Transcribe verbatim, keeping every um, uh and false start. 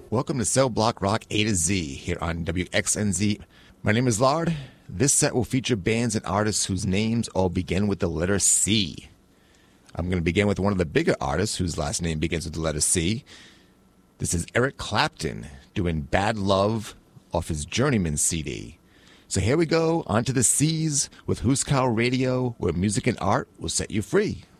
Welcome to Cell Block Rock A to Z here on W X N Z. My name is Lard. This set will feature bands and artists whose names all begin with the letter C. I'm going to begin with one of the bigger artists whose last name begins with the letter C. This is Eric Clapton doing Bad Love off his Journeyman C D. So here we go, on to the C's with Huskow Radio, where music and art will set you free.